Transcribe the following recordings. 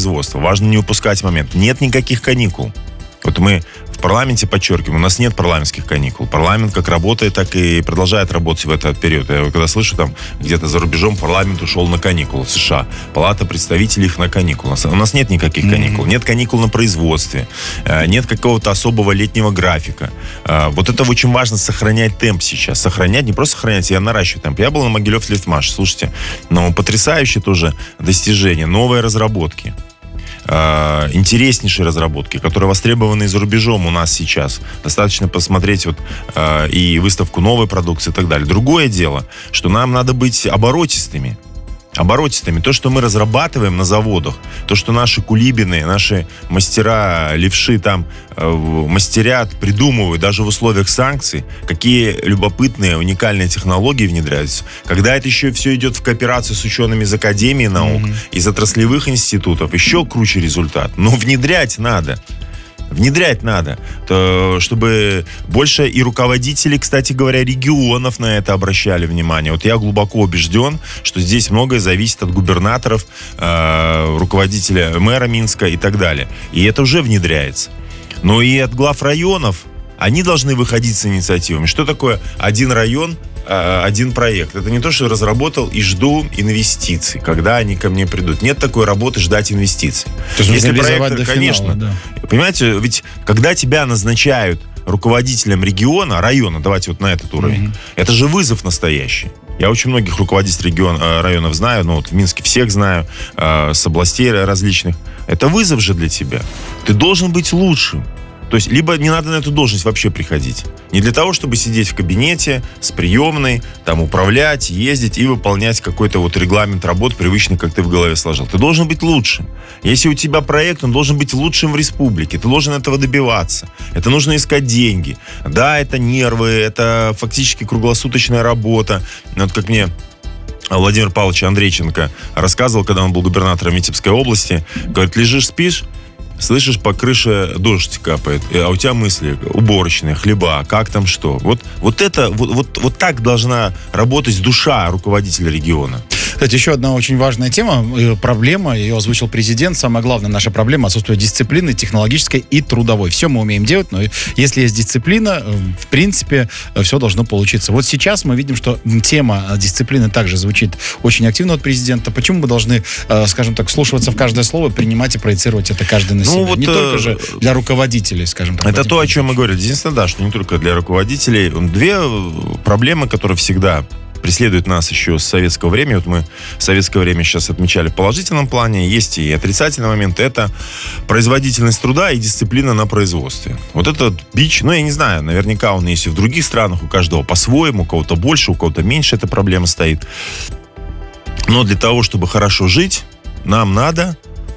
производства. Важно не упускать момент. Нет никаких каникул. Вот мы в парламенте подчеркиваем, у нас нет парламентских каникул. Парламент как работает, так и продолжает работать в этот период. Я когда слышу, там где-то за рубежом парламент ушел на каникулы в США. Палата представителей их на каникулы. У нас нет никаких каникул. Нет каникул на производстве. Нет какого-то особого летнего графика. Вот это очень важно, сохранять темп сейчас. Сохранять, не просто сохранять, а наращивать темп. Я был на Могилев-Литмаш. Слушайте, потрясающее тоже достижение. Новые разработки. Интереснейшие разработки, которые востребованы и за рубежом у нас сейчас. Достаточно посмотреть и выставку новой продукции и так далее. Другое дело, что нам надо быть оборотистыми. То, что мы разрабатываем на заводах, то, что наши кулибины, наши мастера, левши там мастерят, придумывают даже в условиях санкций, какие любопытные, уникальные технологии внедряются. Когда это еще все идет в кооперацию с учеными из Академии наук, из отраслевых институтов, еще круче результат. Но внедрять надо. Чтобы больше и руководители, кстати говоря, регионов на это обращали внимание. Вот я глубоко убежден, что здесь многое зависит от губернаторов, руководителя мэра Минска и так далее. И это уже внедряется. Но и от глав районов они должны выходить с инициативами. Что такое один район, один проект? Это не то, что разработал и жду инвестиций, когда они ко мне придут. Нет такой работы ждать инвестиций. Если проект, конечно. Да. Понимаете, ведь когда тебя назначают руководителем района, давайте вот на этот уровень, это же вызов настоящий. Я очень многих руководителей районов знаю, в Минске всех знаю, с областей различных. Это вызов же для тебя. Ты должен быть лучшим. То есть, либо не надо на эту должность вообще приходить. Не для того, чтобы сидеть в кабинете с приемной, там управлять, ездить и выполнять какой-то регламент работ, привычный, как ты в голове сложил. Ты должен быть лучшим. Если у тебя проект, он должен быть лучшим в республике. Ты должен этого добиваться. Это нужно искать деньги. Да, это нервы, это фактически круглосуточная работа. Вот как мне Владимир Павлович Андрейченко рассказывал, когда он был губернатором Витебской области. Говорит, лежишь, спишь, слышишь, по крыше дождь капает, а у тебя мысли уборочные, хлеба, как там что. Вот так должна работать душа руководителя региона. Кстати, еще одна очень важная тема, проблема, ее озвучил президент. Самая главная наша проблема — отсутствие дисциплины технологической и трудовой. Все мы умеем делать, но если есть дисциплина, в принципе, все должно получиться. Вот сейчас мы видим, что тема дисциплины также звучит очень активно от президента. Почему мы должны, скажем так, вслушиваться в каждое слово, принимать и проецировать это каждый на себя? Не только же для руководителей, скажем так. Это то, о чем мы говорили. Единственное, да, что не только для руководителей. Две проблемы, которые всегда преследует нас еще с советского времени. Вот мы советское время сейчас отмечали в положительном плане. Есть и отрицательный момент. Это производительность труда и дисциплина на производстве. Вот этот бич, я не знаю, наверняка он есть и в других странах. У каждого по-своему, у кого-то больше, у кого-то меньше эта проблема стоит. Но для того, чтобы хорошо жить, нам надо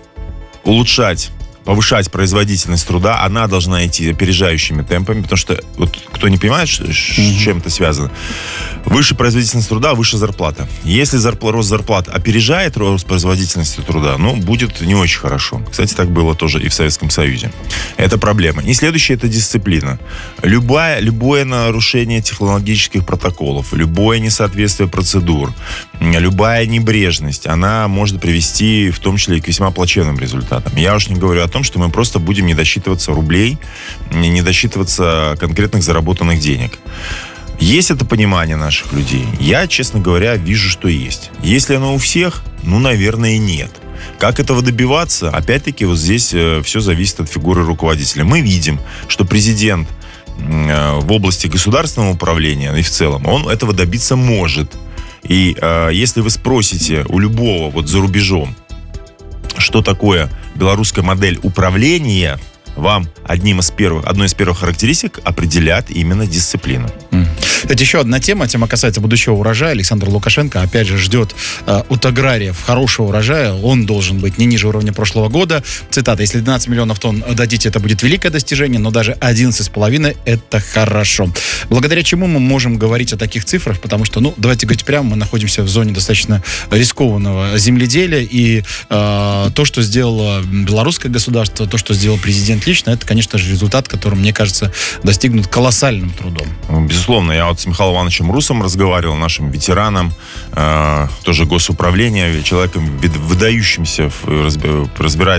повышать производительность труда, она должна идти опережающими темпами, потому что, кто не понимает, с чем это связано, выше производительность труда, выше зарплата. Если рост зарплат опережает рост производительности труда, будет не очень хорошо. Кстати, так было тоже и в Советском Союзе. Это проблема. И следующее — это дисциплина. Любое нарушение технологических протоколов, любое несоответствие процедур, любая небрежность, она может привести в том числе и к весьма плачевным результатам. Я уж не говорю о том, что мы просто будем не досчитываться рублей, не досчитываться конкретных заработанных денег. Есть это понимание наших людей? Я, честно говоря, вижу, что есть. Если оно у всех, наверное, нет. Как этого добиваться? Опять-таки, здесь все зависит от фигуры руководителя. Мы видим, что президент в области государственного управления и в целом, он этого добиться может. И если вы спросите у любого за рубежом, что такое белорусская модель управления, вам одной из первых характеристик определят именно дисциплину. Это еще одна тема касается будущего урожая. Александр Лукашенко, опять же, ждет от аграриев хорошего урожая. Он должен быть не ниже уровня прошлого года. Цитата: «Если 12 миллионов тонн дадите, это будет великое достижение, но даже 11,5 — это хорошо». Благодаря чему мы можем говорить о таких цифрах? Потому что, давайте говорить прямо, мы находимся в зоне достаточно рискованного земледелия, и то, что сделало белорусское государство, то, что сделал президент лично, это, конечно же, результат, который, мне кажется, достигнут колоссальным трудом. Безусловно, я с Михаилом Ивановичем Русом разговаривал, нашим ветераном, тоже госуправления, человеком выдающимся, разбирает